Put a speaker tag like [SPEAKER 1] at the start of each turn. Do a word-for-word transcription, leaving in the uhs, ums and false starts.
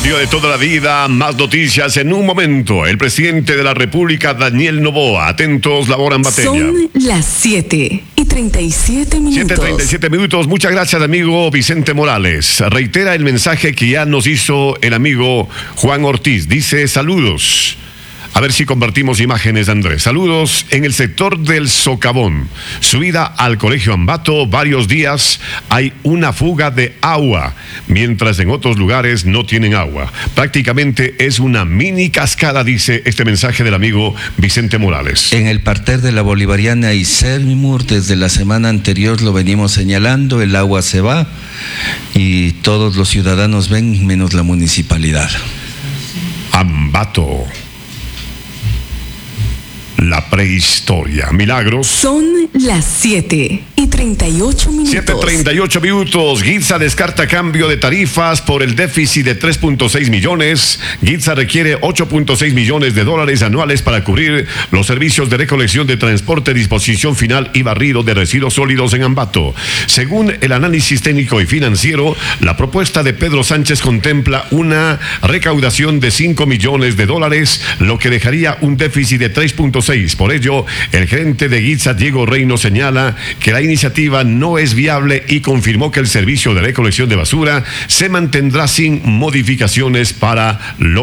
[SPEAKER 1] Radio de toda la vida, más noticias en un momento. El presidente de la República, Daniel Noboa. Atentos, la hora en materia.
[SPEAKER 2] Son las siete y treinta y siete minutos.
[SPEAKER 1] siete y treinta y siete minutos. Muchas gracias, amigo Vicente Morales. Reitera el mensaje que ya nos hizo el amigo Juan Ortiz. Dice, saludos. A ver si compartimos imágenes, Andrés. Saludos en el sector del Socavón. Subida al Colegio Ambato, varios días hay una fuga de agua, mientras en otros lugares no tienen agua. Prácticamente es una mini cascada, dice este mensaje del amigo Vicente Morales.
[SPEAKER 3] En el parter de la Bolivariana y Selmur, desde la semana anterior lo venimos señalando, el agua se va y todos los ciudadanos ven, menos la municipalidad.
[SPEAKER 1] Ambato. La prehistoria. Milagros.
[SPEAKER 2] Son las siete y treinta y ocho minutos.
[SPEAKER 1] siete y treinta y ocho minutos. Gitza descarta cambio de tarifas por el déficit de tres punto seis millones. Gitza requiere ocho punto seis millones de dólares anuales para cubrir los servicios de recolección de transporte, disposición final y barrido de residuos sólidos en Ambato. Según el análisis técnico y financiero, la propuesta de Pedro Sánchez contempla una recaudación de cinco millones de dólares, lo que dejaría un déficit de tres punto seis. Por ello, el gerente de Gitza, Diego Reino, señala que la iniciativa no es viable y confirmó que el servicio de recolección de basura se mantendrá sin modificaciones para los